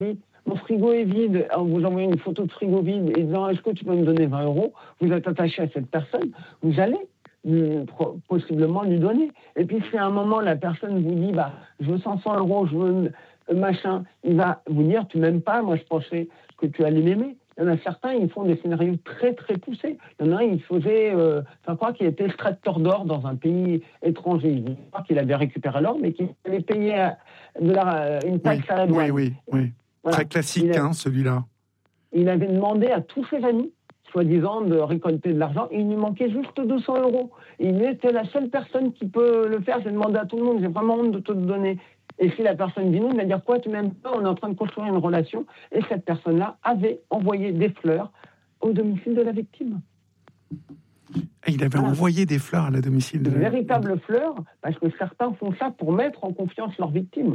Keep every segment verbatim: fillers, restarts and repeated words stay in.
mon frigo est vide, en vous envoyant une photo de frigo vide et disant est-ce que tu peux me donner vingt euros, vous êtes attaché à cette personne, vous allez lui, possiblement lui donner. Et puis si à un moment la personne vous dit bah, je veux cinq cents euros, je veux machin, il va vous dire tu m'aimes pas, moi je pensais que tu allais m'aimer. Il y en a certains, ils font des scénarios très très poussés. Il y en a un, il faisait, euh, enfin quoi, qu'il était extracteur d'or dans un pays étranger. Il croit qu'il avait récupéré l'or, mais qu'il allait payer euh, de la, une taxe oui, à la douane. Oui, oui, oui. Voilà. Très classique, a, hein, celui-là. Il avait demandé à tous ses amis, soi-disant, de récolter de l'argent. Et il lui manquait juste deux cents euros. Et il était la seule personne qui peut le faire. J'ai demandé à tout le monde, j'ai vraiment honte de te le donner. Et si la personne dit non, il va dire quoi, tu m'aimes pas, on est en train de construire une relation. Et cette personne-là avait envoyé des fleurs au domicile de la victime. Et il avait voilà. envoyé des fleurs à la domicile de de la victime. Véritables fleurs, parce que certains font ça pour mettre en confiance leur victime.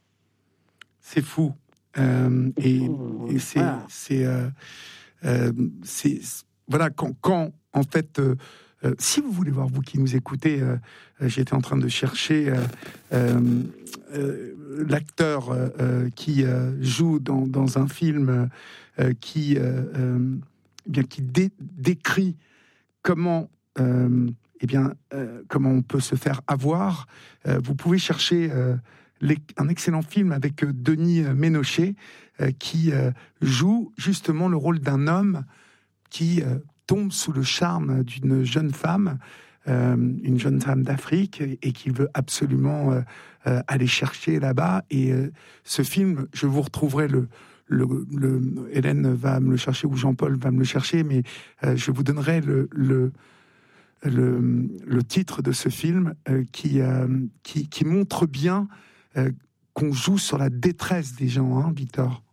C'est fou. Euh, et, et c'est, voilà. c'est, euh, euh, c'est, voilà, quand, quand en fait, euh, euh, si vous voulez voir, vous qui nous écoutez, euh, j'étais en train de chercher euh, euh, euh, l'acteur euh, qui euh, joue dans, dans un film euh, qui, euh, euh, eh bien, qui dé, décrit comment, euh, eh bien, euh, comment on peut se faire avoir. Euh, vous pouvez chercher. Euh, un excellent film avec Denis Ménochet euh, qui euh, joue justement le rôle d'un homme qui euh, tombe sous le charme d'une jeune femme, euh, une jeune femme d'Afrique, et, et qu'il veut absolument euh, euh, aller chercher là-bas. Et euh, ce film, je vous retrouverai le, le, le Hélène va me le chercher ou Jean-Paul va me le chercher, mais euh, je vous donnerai le, le le, le titre de ce film euh, qui, euh, qui qui montre bien Euh, qu'on joue sur la détresse des gens, hein, Victor.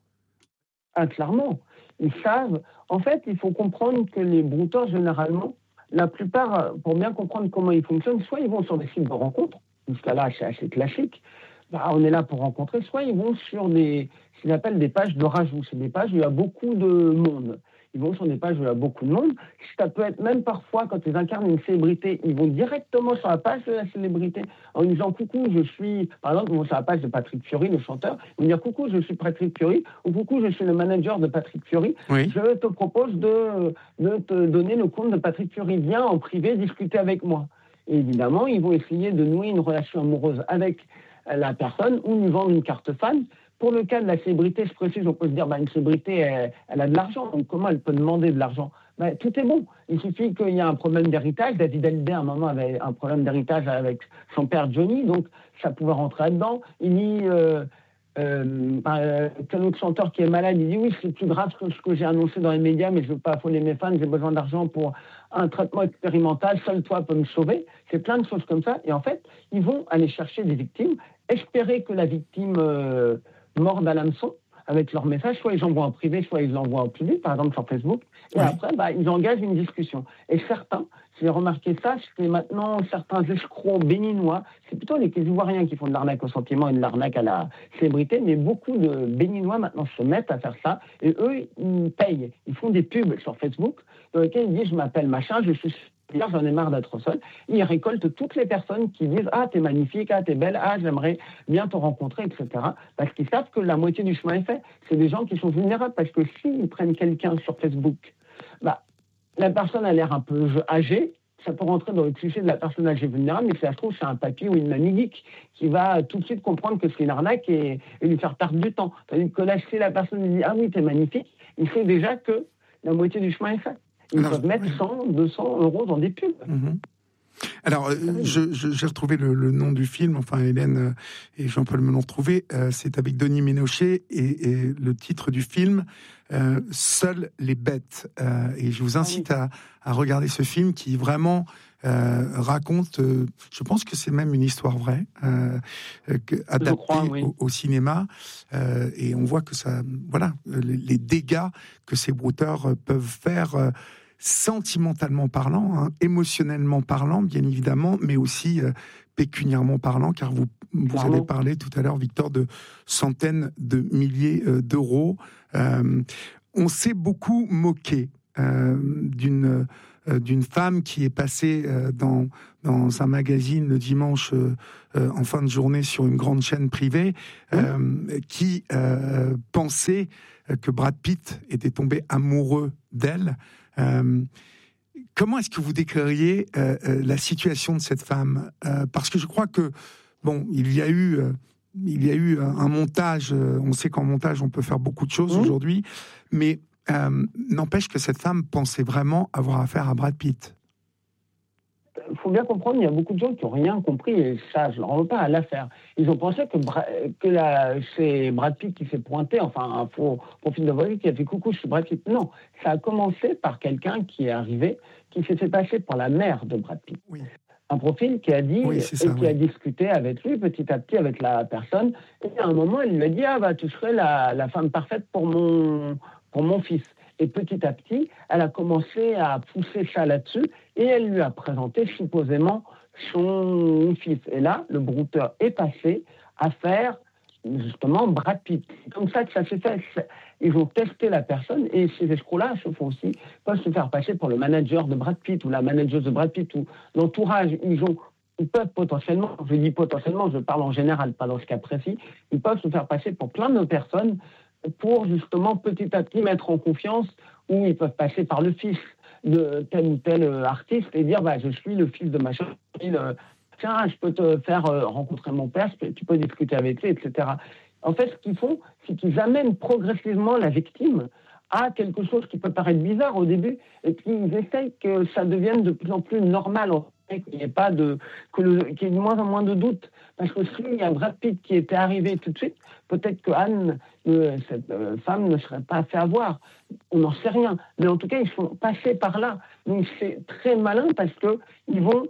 Ah, clairement. Ils savent. En fait, il faut comprendre que les brouteurs, généralement, la plupart, pour bien comprendre comment ils fonctionnent, soit ils vont sur des sites de rencontres, jusqu'à là, c'est assez classique, bah, on est là pour rencontrer, soit ils vont sur des, ce qu'ils appellent des pages de rajout. C'est des pages où il y a beaucoup de monde. Ils vont sur des pages où il y a beaucoup de monde. Ça peut être même parfois, quand ils incarnent une célébrité, ils vont directement sur la page de la célébrité en disant « Coucou, je suis... » Par exemple, ils vont sur la page de Patrick Fiori, le chanteur. Ils vont dire « Coucou, je suis Patrick Fiori. » ou « Coucou, je suis le manager de Patrick Fiori. Oui. Je te propose de, de te donner le compte de Patrick Fiori. Viens en privé discuter avec moi. » Et évidemment, ils vont essayer de nouer une relation amoureuse avec la personne ou lui vendre une carte fan. Pour le cas de la célébrité, je précise, on peut se dire, bah, une célébrité, elle, elle a de l'argent, donc comment elle peut demander de l'argent ? Bah, tout est bon. Il suffit qu'il y ait un problème d'héritage. David Hallyday, à un moment, avait un problème d'héritage avec son père Johnny, donc ça pouvait rentrer là-dedans. Il dit, euh, euh, euh, quel autre chanteur qui est malade, il dit, oui, c'est plus grave que ce que j'ai annoncé dans les médias, mais je ne veux pas affoler mes fans, j'ai besoin d'argent pour un traitement expérimental, seul toi peux me sauver. C'est plein de choses comme ça. Et en fait, ils vont aller chercher des victimes, espérer que la victime... Euh, mordent à l'hameçon avec leurs messages, soit ils envoient en privé, soit ils l'envoient en public, par exemple sur Facebook, et oui. après, bah, ils engagent une discussion. Et certains, j'ai remarqué ça, c'est maintenant certains escrocs béninois, c'est plutôt les Ivoiriens qui font de l'arnaque au sentiment et de l'arnaque à la célébrité, mais beaucoup de béninois maintenant se mettent à faire ça, et eux, ils payent, ils font des pubs sur Facebook, dans lesquels ils disent, je m'appelle machin, je suis... j'en ai marre d'être seul. Ils récoltent toutes les personnes qui disent « Ah, t'es magnifique, ah, t'es belle, ah, j'aimerais bien te rencontrer, et cetera » Parce qu'ils savent que la moitié du chemin est fait. C'est des gens qui sont vulnérables, parce que s'ils prennent quelqu'un sur Facebook, bah, la personne a l'air un peu âgée, ça peut rentrer dans le cliché de la personne âgée vulnérable, mais si ça se trouve, c'est un papy ou une mamie geek qui va tout de suite comprendre que c'est une arnaque et, et lui faire perdre du temps. Tandis que là, si la personne lui dit « Ah oui, t'es magnifique », il sait déjà que la moitié du chemin est fait. Ils Alors, peuvent mettre cent, deux cents euros dans des pubs. Mmh. Alors, euh, je, je, j'ai retrouvé le, le nom du film, enfin Hélène et Jean-Paul me l'ont retrouvé, euh, c'est avec Denis Ménochet, et, et le titre du film, euh, « Seules les bêtes euh, ». Et je vous incite ah oui. à, à regarder ce film qui vraiment euh, raconte, euh, je pense que c'est même une histoire vraie, euh, adaptée crois, oui. au, au cinéma, euh, et on voit que ça, voilà, les, les dégâts que ces brouteurs peuvent faire, euh, sentimentalement parlant, hein, émotionnellement parlant, bien évidemment, mais aussi euh, pécuniairement parlant, car vous, vous avez parlé tout à l'heure, Victor, de centaines de milliers euh, d'euros. Euh, on s'est beaucoup moqué euh, d'une euh, d'une femme qui est passée euh, dans, dans un magazine le dimanche euh, euh, en fin de journée sur une grande chaîne privée, euh, mmh. qui euh, pensait que Brad Pitt était tombé amoureux d'elle. Euh, comment est-ce que vous décririez euh, euh, la situation de cette femme ? euh, Parce que je crois que, bon, il y a eu... Euh, Il y a eu un montage, on sait qu'en montage on peut faire beaucoup de choses mmh. aujourd'hui, mais euh, n'empêche que cette femme pensait vraiment avoir affaire à Brad Pitt. Il faut bien comprendre, il y a beaucoup de gens qui n'ont rien compris, et ça, je ne leur en veux pas à l'affaire. Ils ont pensé que, Bra- que la, c'est Brad Pitt qui s'est pointé, enfin un faux profil de voix qui a fait coucou, je suis Brad Pitt. Non, ça a commencé par quelqu'un qui est arrivé, qui s'est fait passer pour la mère de Brad Pitt. Oui. Un profil qui a dit, oui, ça, et qui oui. a discuté avec lui petit à petit avec la personne, et à un moment, il lui a dit, ah bah tu serais la, la femme parfaite pour mon, pour mon fils. Et petit à petit, elle a commencé à pousser ça là-dessus, et elle lui a présenté supposément son fils. Et là, le brouteur est passé à faire justement Brad Pitt. C'est comme ça que ça s'est fait. Ils ont testé la personne, et ces escrocs-là se font aussi, peuvent se faire passer pour le manager de Brad Pitt ou la manageuse de Brad Pitt ou l'entourage. Ils ont, ils peuvent potentiellement, je dis potentiellement, je parle en général, pas dans ce cas précis, ils peuvent se faire passer pour plein de personnes pour justement petit à petit mettre en confiance, ou ils peuvent passer par le fils de tel ou tel artiste et dire bah, je suis le fils de machin, tiens, je peux te faire rencontrer mon père, tu peux discuter avec lui, et cetera. En fait, ce qu'ils font, c'est qu'ils amènent progressivement la victime à quelque chose qui peut paraître bizarre au début, et puis ils essayent que ça devienne de plus en plus normal, en fait, qu'il n'y ait pas de, que le, qu'il y ait de moins en moins de doutes. Parce que s'il y a Brad Pitt qui était arrivé tout de suite, peut-être que Anne, euh, cette euh, femme, ne serait pas fait avoir. On n'en sait rien. Mais en tout cas, ils sont passés par là. Donc c'est très malin parce qu'ils vont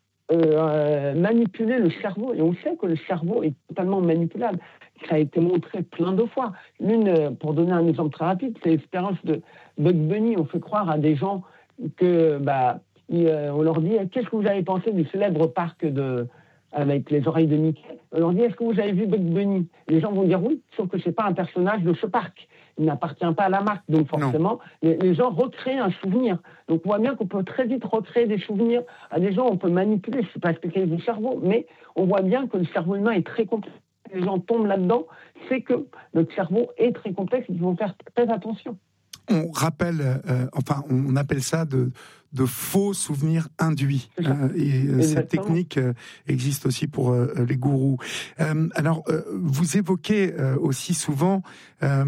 euh, manipuler le cerveau. Et on sait que le cerveau est totalement manipulable. Ça a été montré plein de fois. L'une, pour donner un exemple très rapide, c'est l'expérience de Bugs Bunny. On fait croire à des gens que, bah, il, euh, on leur dit « Qu'est-ce que vous avez pensé du célèbre parc de, avec les oreilles de Mickey ?» On leur dit « Est-ce que vous avez vu Bugs Bunny ?» Les gens vont dire oui, sauf que ce n'est pas un personnage de ce parc. Il n'appartient pas à la marque. Donc forcément, les, les gens recréent un souvenir. Donc on voit bien qu'on peut très vite recréer des souvenirs à des gens. On peut manipuler, je ne suis pas spécialiste du cerveau, mais on voit bien que le cerveau humain est très complexe. Les gens tombent là-dedans, c'est que notre cerveau est très complexe, ils vont faire très attention. On rappelle, euh, enfin, on appelle ça de, de faux souvenirs induits. Euh, et euh, cette technique euh, existe aussi pour euh, les gourous. Euh, alors, euh, vous évoquez euh, aussi souvent euh,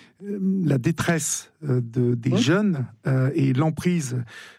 la détresse euh, de, des oui. jeunes euh, et l'emprise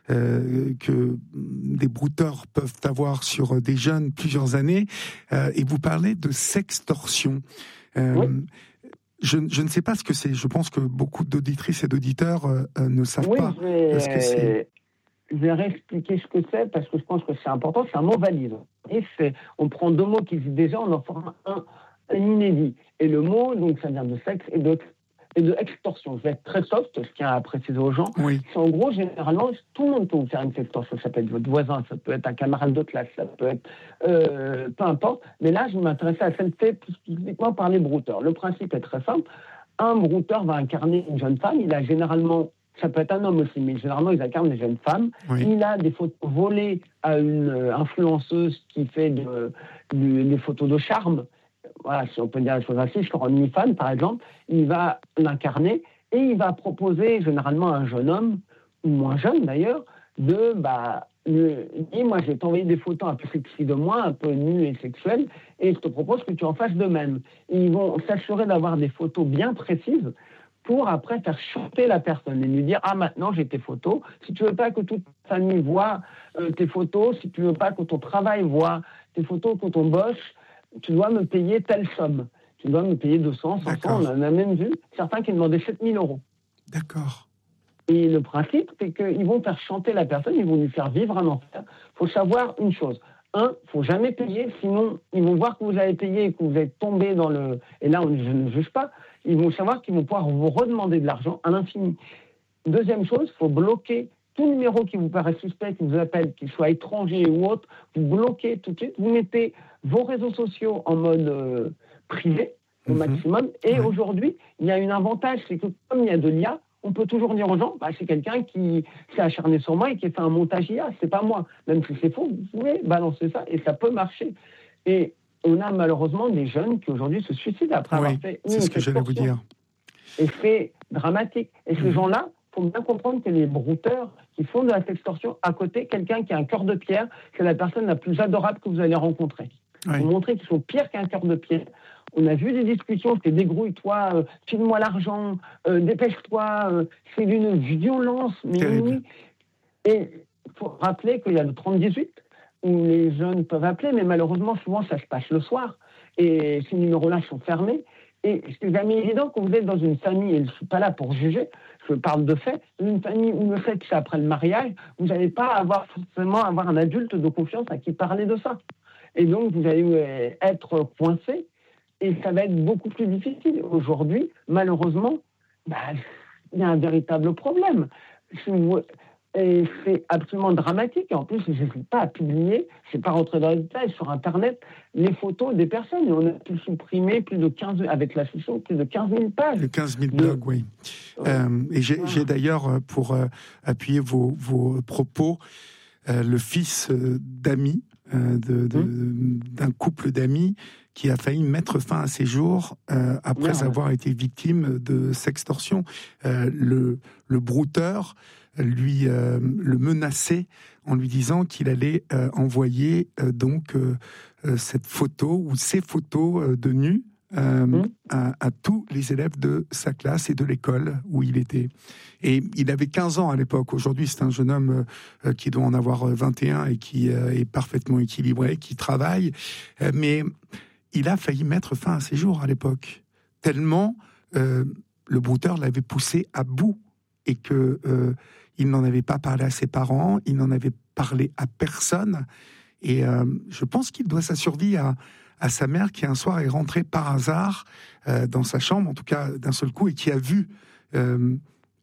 euh, que des brouteurs peuvent avoir sur des jeunes plusieurs années. Euh, et vous parlez de sextorsion. Euh, oui. Je, je ne sais pas ce que c'est. Je pense que beaucoup d'auditrices et d'auditeurs euh, ne savent oui, pas vais, ce que c'est. Je vais réexpliquer ce que c'est parce que je pense que c'est important. C'est un mot valide. Et c'est, on prend deux mots qui existent déjà, on en forme un, un inédit. Et le mot, donc, ça vient de sexe et de, et de extorsion. Je vais être très soft, je tiens à préciser aux gens. Oui. C'est en gros, généralement, tout le monde peut vous faire une sextorsion. Ça peut être votre voisin, ça peut être un camarade de classe, ça peut être euh, peu importe. Mais là, je m'intéressais à celle faite spécifiquement par les brouteurs. Le principe est très simple. Un brouteur va incarner une jeune femme. Il a généralement, ça peut être un homme aussi, mais généralement, il incarne des jeunes femmes. Oui. Il a des photos volées à une influenceuse qui fait de, de, des photos de charme. Voilà, si on peut dire les choses ainsi, sur OnlyFans, par exemple, il va l'incarner et il va proposer généralement à un jeune homme, ou moins jeune d'ailleurs, de, bah, lui dire, moi, je vais t'envoyer des photos un peu sexy de moi, un peu nues et sexuelles, et je te propose que tu en fasses de même. Et ils vont s'assurer d'avoir des photos bien précises pour après faire chanter la personne et lui dire « Ah, maintenant, j'ai tes photos. Si tu veux pas que toute ta famille voit euh, tes photos, si tu veux pas que ton travail voit tes photos, que ton boss, tu dois me payer telle somme. Tu dois me payer deux cents, cinq cents, on en a même vu certains qui demandaient sept mille euros. D'accord. Et le principe, c'est qu'ils vont faire chanter la personne, ils vont lui faire vivre un enfer. Il faut savoir une chose. Un, il ne faut jamais payer, sinon ils vont voir que vous avez payé et que vous êtes tombé dans le... Et là, on, je ne juge pas. Ils vont savoir qu'ils vont pouvoir vous redemander de l'argent à l'infini. Deuxième chose, il faut bloquer tout numéro qui vous paraît suspect, qui vous appelle, qu'il soit étranger ou autre, vous bloquez tout de suite, vous mettez vos réseaux sociaux en mode euh, privé au mmh. maximum. Et mmh. aujourd'hui, il y a un avantage, c'est que comme il y a de l'I A, on peut toujours dire aux gens, bah, c'est quelqu'un qui s'est acharné sur moi et qui a fait un montage I A, c'est pas moi. Même si c'est faux, vous pouvez balancer ça et ça peut marcher. Et on a malheureusement des jeunes qui aujourd'hui se suicident après oui, avoir fait une c'est ce que j'allais vous dire. Et c'est dramatique. Et ces mmh. gens-là, il faut bien comprendre que les brouteurs qui font de la sextorsion, à côté, quelqu'un qui a un cœur de pierre, c'est la personne la plus adorable que vous allez rencontrer. Oui. Pour montrer qu'ils sont pires qu'un cœur de pierre. On a vu des discussions, c'était dégrouille-toi, euh, file-moi l'argent, euh, dépêche-toi, euh, c'est d'une violence. Mais oui. Et il faut rappeler qu'il y a le trente dix-huit, où les jeunes peuvent appeler, mais malheureusement, souvent, ça se passe le soir. Et ces numéros-là sont fermés. Et c'est jamais évident quand vous êtes dans une famille, et je ne suis pas là pour juger, je parle de fait, une famille où le fait c'est après le mariage, vous n'allez pas avoir forcément avoir un adulte de confiance à qui parler de ça. Et donc, vous allez être coincé, et ça va être beaucoup plus difficile. Aujourd'hui, malheureusement, bah, il y a un véritable problème. Et c'est absolument dramatique. Et en plus, je n'hésite pas à publier, je ne vais pas rentrer dans les détails, sur Internet, les photos des personnes. Et on a pu supprimer plus de quinze, avec la session, plus de quinze mille pages. quinze mille blogs, oui. Ouais. Euh, et j'ai, voilà. j'ai d'ailleurs, pour euh, appuyer vos, vos propos, euh, le fils euh, d'amis, euh, de, de, hum. d'un couple d'amis, qui a failli mettre fin à ses jours euh, après Merde. avoir été victime de sextorsion. Euh, le, le brouteur lui euh, le menaçait en lui disant qu'il allait euh, envoyer euh, donc euh, euh, cette photo ou ces photos euh, de nu euh, mmh. à, à tous les élèves de sa classe et de l'école où il était. Et il avait quinze ans à l'époque. Aujourd'hui, c'est un jeune homme euh, qui doit en avoir vingt et un et qui euh, est parfaitement équilibré, qui travaille. Euh, mais il a failli mettre fin à ses jours à l'époque, tellement euh, le brouteur l'avait poussé à bout et que euh, il n'en avait pas parlé à ses parents, il n'en avait parlé à personne. Et euh, je pense qu'il doit sa survie à, à sa mère qui un soir est rentrée par hasard euh, dans sa chambre, en tout cas d'un seul coup, et qui a vu euh,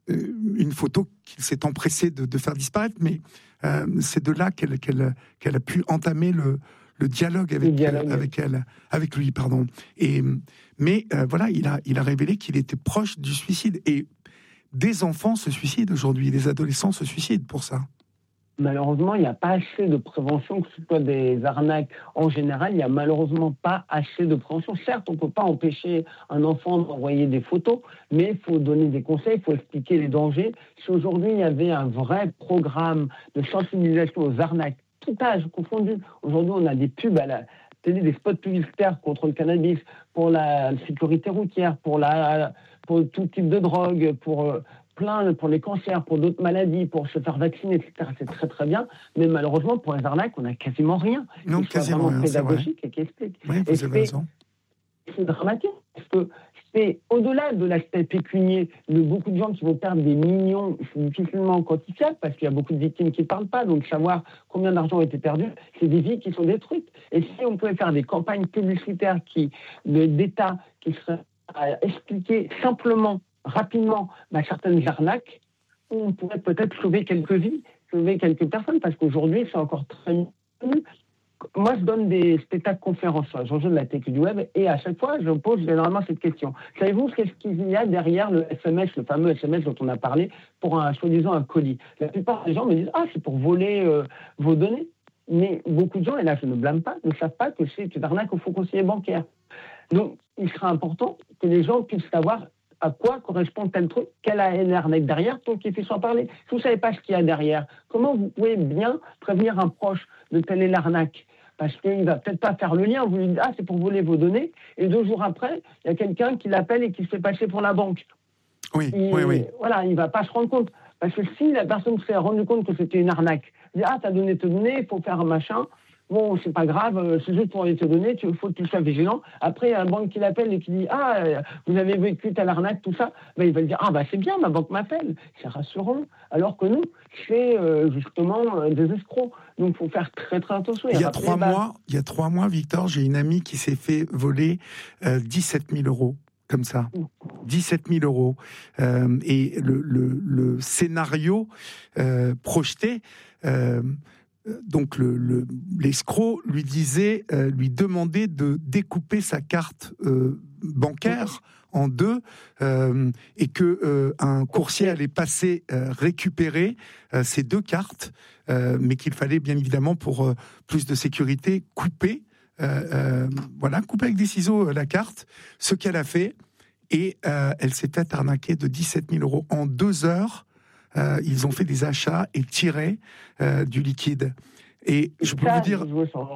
une photo qu'il s'est empressé de, de faire disparaître. Mais euh, c'est de là qu'elle, qu'elle, qu'elle a pu entamer le le dialogue avec, le dialogue. Euh, avec elle, avec lui, pardon. Et, mais euh, voilà, il a, il a révélé qu'il était proche du suicide. Et des enfants se suicident aujourd'hui, des adolescents se suicident pour ça. Malheureusement, il n'y a pas assez de prévention, que ce soit des arnaques en général, il n'y a malheureusement pas assez de prévention. Certes, on ne peut pas empêcher un enfant d'envoyer des photos, mais il faut donner des conseils, il faut expliquer les dangers. Si aujourd'hui, il y avait un vrai programme de sensibilisation aux arnaques, tout âge confondu. Aujourd'hui, on a des pubs à la télé, des spots publicitaires contre le cannabis, pour la sécurité routière, pour, la, pour tout type de drogue, pour euh, plein, pour les cancers, pour d'autres maladies, pour se faire vacciner, et cetera. C'est très très bien. Mais malheureusement, pour les arnaques, on n'a quasiment rien. Non, quasiment rien. Pédagogique et qui explique. Oui, vous et avez raison. C'est dramatique parce que c'est au-delà de l'aspect pécunier de beaucoup de gens qui vont perdre des millions, c'est difficilement quantifiable parce qu'il y a beaucoup de victimes qui ne parlent pas, donc savoir combien d'argent a été perdu, c'est des vies qui sont détruites. Et si on pouvait faire des campagnes publicitaires qui, d'État qui seraient à expliquer simplement, rapidement, bah, certaines arnaques, on pourrait peut-être sauver quelques vies, sauver quelques personnes, parce qu'aujourd'hui c'est encore très connu. Moi, je donne des spectacles conférences sur les enjeux de la tech et du web, et à chaque fois, je pose généralement cette question. Savez-vous qu'est-ce qu'il y a derrière le S M S, le fameux S M S dont on a parlé, pour un, soi-disant, un colis? La plupart des gens me disent « Ah, c'est pour voler euh, vos données ». Mais beaucoup de gens, et là je ne blâme pas, ne savent pas que c'est une arnaque au faux conseiller bancaire. Donc, il sera important que les gens puissent savoir à quoi correspond tel truc, quelle est l'arnaque derrière, pour qu'ils puissent en parler. Si vous ne savez pas ce qu'il y a derrière, comment vous pouvez bien prévenir un proche de telle est l'arnaque? Parce qu'il ne va peut-être pas faire le lien, vous lui dites « Ah, c'est pour voler vos données », et deux jours après, il y a quelqu'un qui l'appelle et qui se fait passer pour la banque. Oui, et, oui, oui. Voilà, il ne va pas se rendre compte. Parce que si la personne s'est rendue compte que c'était une arnaque, il dit « Ah, t'as donné tes données, il faut faire un machin », bon, c'est pas grave, c'est juste pour les te donner, il faut que tu sois vigilant. Après, il y a un banque qui l'appelle et qui dit « Ah, vous avez vécu telle arnaque, tout ça », ben, il va dire « Ah, bah c'est bien, ma banque m'appelle », c'est rassurant. Alors que nous, c'est euh, justement euh, des escrocs. Donc, il faut faire très, très attention. Il y a trois mois, il y a trois mois, Victor, j'ai une amie qui s'est fait voler euh, dix-sept mille euros. Comme ça, dix-sept mille euros. Euh, et le, le, le scénario euh, projeté, euh, donc le, le, l'escroc lui disait, euh, lui demandait de découper sa carte euh, bancaire en deux euh, et que euh, un coursier allait passer euh, récupérer euh, ces deux cartes, euh, mais qu'il fallait bien évidemment pour euh, plus de sécurité couper, euh, euh, voilà, couper avec des ciseaux euh, la carte. Ce qu'elle a fait, et euh, elle s'est fait arnaquer de dix-sept mille euros en deux heures. Euh, ils ont fait des achats et tiré euh, du liquide. Et je peux ça, vous dire,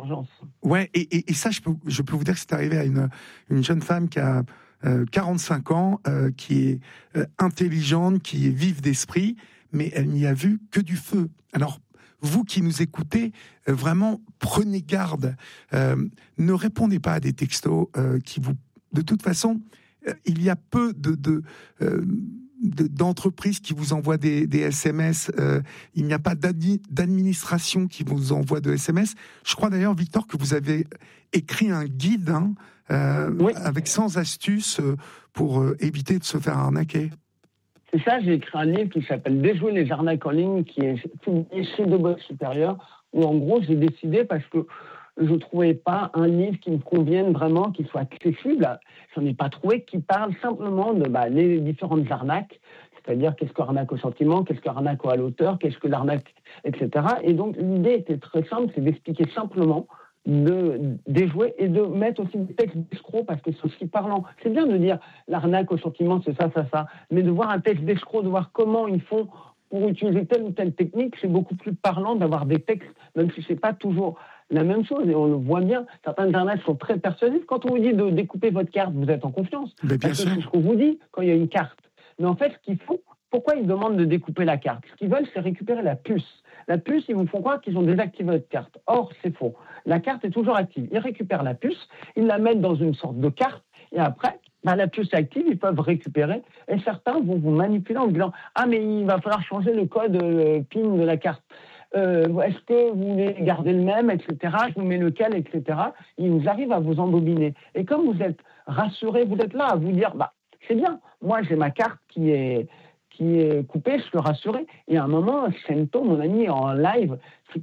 ouais, et, et, et ça, je peux, je peux vous dire que c'est arrivé à une, une jeune femme qui a euh, quarante-cinq ans, euh, qui est euh, intelligente, qui est vive d'esprit, mais elle n'y a vu que du feu. Alors, vous qui nous écoutez, euh, vraiment, prenez garde. Euh, ne répondez pas à des textos euh, qui vous... De toute façon, euh, il y a peu de... de euh, d'entreprises qui vous envoient des, des S M S, euh, il n'y a pas d'administration qui vous envoie de S M S. Je crois d'ailleurs, Victor, que vous avez écrit un guide hein, euh, oui. avec cent astuces pour euh, éviter de se faire arnaquer. C'est ça, j'ai écrit un livre qui s'appelle « Déjouer les arnaques en ligne » qui est publié chez De Boss Supérieur, où en gros j'ai décidé parce que je ne trouvais pas un livre qui me convienne vraiment, qui soit accessible. Je n'en ai pas trouvé, qui parle simplement de bah, les différentes arnaques, c'est-à-dire qu'est-ce que l'arnaque au sentiment, qu'est-ce que l'arnaque à l'auteur, qu'est-ce que l'arnaque, et cetera. Et donc l'idée était très simple, c'est d'expliquer simplement, de déjouer et de mettre aussi des textes d'escrocs parce que c'est aussi parlant. C'est bien de dire l'arnaque au sentiment, c'est ça, ça, ça, mais de voir un texte d'escroc, de voir comment ils font pour utiliser telle ou telle technique, c'est beaucoup plus parlant d'avoir des textes, même si c'est pas toujours la même chose, et on le voit bien, certaines arnaques sont très persuasives. Quand on vous dit de découper votre carte, vous êtes en confiance. Mais bien parce sûr. que c'est ce qu'on vous dit quand il y a une carte. Mais en fait, ce qu'il faut, pourquoi ils demandent de découper la carte ? Ce qu'ils veulent, c'est récupérer la puce. La puce, ils vous font croire qu'ils ont désactivé votre carte. Or, c'est faux. La carte est toujours active. Ils récupèrent la puce, ils la mettent dans une sorte de carte, et après, bah, la puce est active, ils peuvent récupérer, et certains vont vous manipuler en disant « Ah, mais il va falloir changer le code euh, P I N de la carte. » Euh, est-ce que vous voulez garder le même, et cetera. Je vous mets lequel, et cetera. Ils vous arrivent à vous embobiner. Et comme vous êtes rassuré, vous êtes là à vous dire, bah, c'est bien. Moi, j'ai ma carte qui est, qui est coupée, je suis rassuré. Et à un moment, Sento, mon ami en live,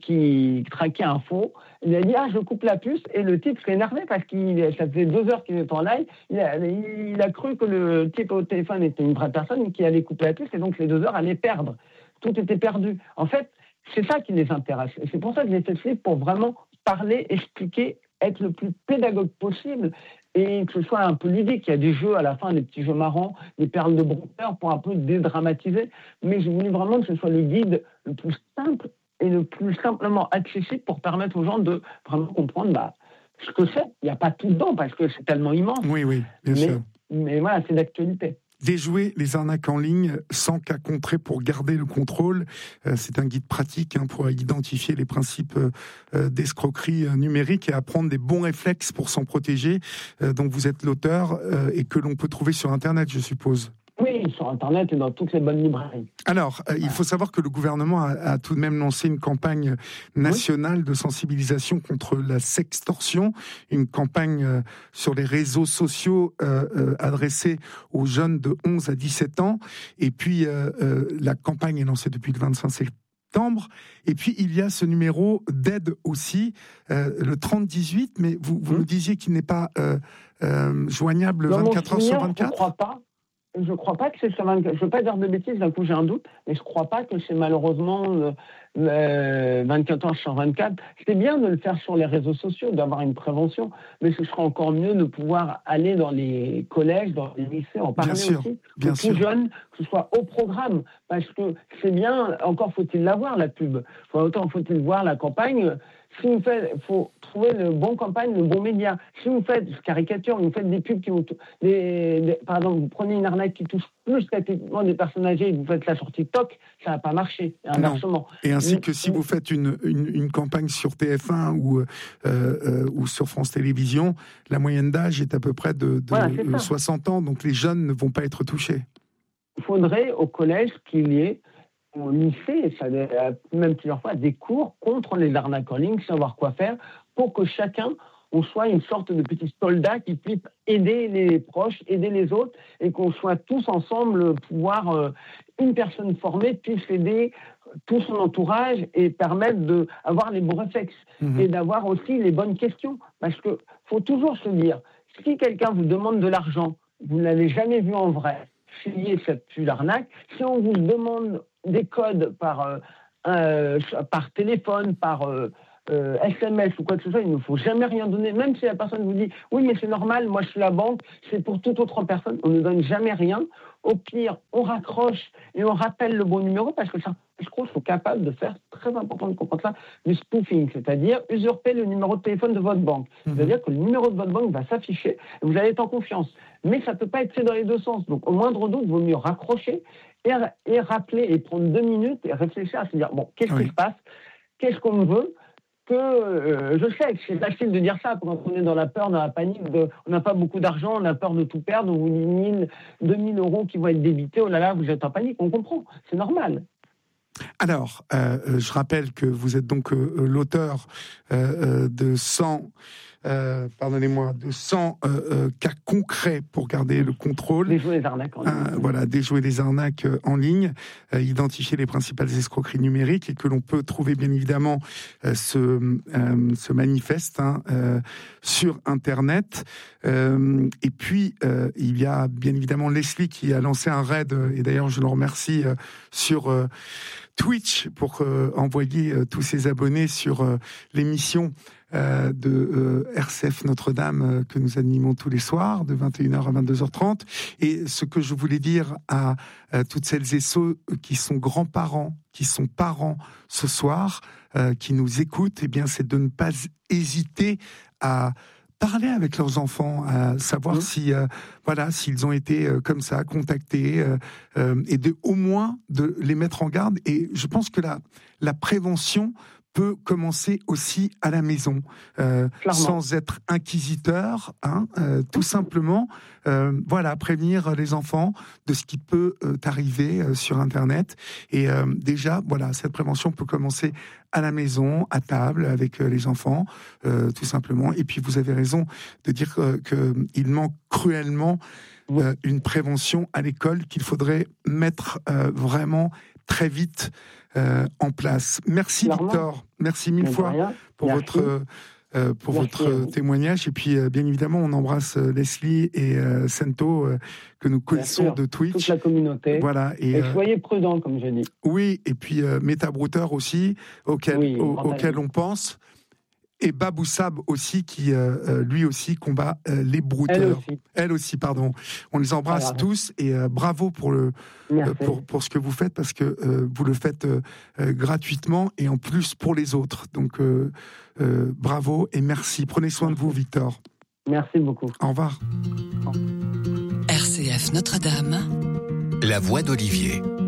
qui traquait un faux, il a dit, ah, je coupe la puce. Et le type s'est énervé parce qu'il, ça faisait deux heures qu'il était en live. Il a, il a cru que le type au téléphone était une vraie personne qui allait couper la puce. Et donc, les deux heures allaient perdre. Tout était perdu. En fait, c'est ça qui les intéresse. Et c'est pour ça que j'ai fait ce livre, pour vraiment parler, expliquer, être le plus pédagogue possible et que ce soit un peu ludique. Il y a des jeux à la fin, des petits jeux marrants, des perles de bronzeur pour un peu dédramatiser. Mais je voulais vraiment que ce soit le guide le plus simple et le plus simplement accessible pour permettre aux gens de vraiment comprendre bah, ce que c'est. Il n'y a pas tout dedans parce que c'est tellement immense. Oui, oui, bien mais, sûr. Mais voilà, c'est d'actualité. Déjouer les arnaques en ligne sans cas concret pour garder le contrôle. Euh, c'est un guide pratique hein, pour identifier les principes euh, d'escroquerie euh, numérique et apprendre des bons réflexes pour s'en protéger. Euh, donc vous êtes l'auteur euh, et que l'on peut trouver sur Internet, je suppose. Oui, sur Internet et dans toutes les bonnes librairies. Alors, euh, il faut savoir que le gouvernement a, a tout de même lancé une campagne nationale oui. de sensibilisation contre la sextorsion, une campagne euh, sur les réseaux sociaux euh, euh, adressée aux jeunes de onze à dix-sept ans. Et puis, euh, euh, la campagne est lancée depuis le vingt-cinq septembre. Et puis, il y a ce numéro d'aide aussi, euh, le trente dix-huit, mais vous, vous mmh. nous disiez qu'il n'est pas euh, euh, joignable vingt-quatre heures sur vingt-quatre. Je ne crois pas. Je ne crois pas que c'est sur vingt-quatre. Je ne veux pas dire de bêtises, d'un coup j'ai un doute, mais je ne crois pas que c'est malheureusement euh, euh, vingt-quatre heures sur vingt-quatre. C'est bien de le faire sur les réseaux sociaux, d'avoir une prévention, mais ce sera encore mieux de pouvoir aller dans les collèges, dans les lycées, en parler bien sûr, aussi, bien aux sûr. plus jeunes, que ce soit au programme, parce que c'est bien, encore faut-il la voir, la pub. Autant faut-il voir la campagne. Si vous faites, il faut trouver le bon campagne, le bon média. Si vous faites, je caricature, vous faites des pubs qui ont, des, des, par exemple, vous prenez une arnaque qui touche plus statistiquement des personnes âgées et vous faites ça sur TikTok, ça va pas marcher, inversement. Et ainsi mais, que si mais, vous faites une, une, une campagne sur T F un ou, euh, euh, ou sur France Télévisions, la moyenne d'âge est à peu près de, de voilà, soixante ans, donc les jeunes ne vont pas être touchés. Il faudrait au collège qu'il y ait au lycée, ça, même plusieurs fois, des cours contre les arnaques en ligne, savoir quoi faire, pour que chacun, on soit une sorte de petit soldat qui puisse aider les proches, aider les autres, et qu'on soit tous ensemble, pouvoir, euh, une personne formée puisse aider tout son entourage et permettre d'avoir les bons réflexes, mmh. et d'avoir aussi les bonnes questions. Parce qu'il faut toujours se dire, si quelqu'un vous demande de l'argent, vous ne l'avez jamais vu en vrai, fuyez cette pull arnaque. Si on vous demande des codes par, euh, euh, par téléphone, par euh, euh, S M S ou quoi que ce soit, il ne faut jamais rien donner. Même si la personne vous dit « oui, mais c'est normal, moi je suis la banque, c'est pour toute autre personne », on ne donne jamais rien. Au pire, on raccroche et on rappelle le bon numéro parce que certains escrocs sont capables de faire, très important de comprendre ça, du spoofing, c'est-à-dire usurper le numéro de téléphone de votre banque. Mmh. C'est-à-dire que le numéro de votre banque va s'afficher et vous allez être en confiance. Mais ça ne peut pas être fait dans les deux sens. Donc, au moindre doute, il vaut mieux raccrocher et, et rappeler et prendre deux minutes et réfléchir à se dire, bon, qu'est-ce oui. qui se passe? Qu'est-ce qu'on me veut? Que euh, je sais que c'est facile de dire ça quand on est dans la peur, dans la panique, de, on n'a pas beaucoup d'argent, on a peur de tout perdre, on vous dit mille, deux mille euros qui vont être débités, oh là là, vous êtes en panique, on comprend, c'est normal. Alors, euh, je rappelle que vous êtes donc euh, l'auteur euh, de cent... Euh, pardonnez-moi, de cent euh, euh, cas concrets pour garder le contrôle. Déjouer les arnaques en ligne. Euh, voilà, déjouer les arnaques euh, en ligne, euh, identifier les principales escroqueries numériques et que l'on peut trouver bien évidemment euh, ce, euh, ce manifeste hein, euh, sur Internet. Euh, et puis, euh, il y a bien évidemment Leslie qui a lancé un raid, euh, et d'ailleurs je le remercie, euh, sur euh, Twitch pour euh, envoyer euh, tous ses abonnés sur euh, l'émission Euh, de euh, R C F Notre-Dame euh, que nous animons tous les soirs de vingt et une heures à vingt-deux heures trente. Et ce que je voulais dire à, à toutes celles et ceux qui sont grands-parents, qui sont parents ce soir, euh, qui nous écoutent, eh bien, c'est de ne pas hésiter à parler avec leurs enfants, à savoir mmh. si, euh, voilà, s'ils ont été euh, comme ça contactés, euh, euh, et de au moins de les mettre en garde. Et je pense que la la prévention peut commencer aussi à la maison, euh, sans être inquisiteur, hein, euh, tout simplement, euh, voilà, prévenir les enfants de ce qui peut euh, arriver euh, sur Internet. Et euh, déjà, voilà, cette prévention peut commencer à la maison, à table, avec euh, les enfants, euh, tout simplement. Et puis, vous avez raison de dire euh, qu'il manque cruellement euh, une prévention à l'école qu'il faudrait mettre euh, vraiment très vite Euh, en place. Merci Clairement. Victor, merci mille fois pour merci. votre euh, pour merci votre témoignage et puis euh, bien évidemment on embrasse euh, Leslie et euh, Sento euh, que nous connaissons de Twitch. Toute la communauté. Voilà et, et soyez prudents comme je dis. Oui et puis euh, Metabrouter aussi auquel oui, au, auquel on pense. Et Baboussab aussi, qui euh, lui aussi combat euh, les brouteurs. Elle aussi. Elle aussi, pardon. On les embrasse Alors, tous et euh, bravo pour le euh, pour pour ce que vous faites parce que euh, vous le faites euh, euh, gratuitement et en plus pour les autres. Donc euh, euh, bravo et merci. Prenez soin merci. de vous, Victor. Merci beaucoup. Au revoir. R C F Notre-Dame. La voix d'Olivier.